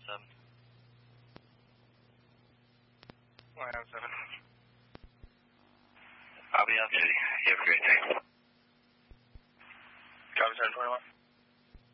7. Line 7. Copy on 50. You have a great day.